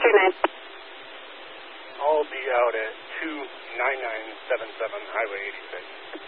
299. I'll be out at 29977 Highway 86.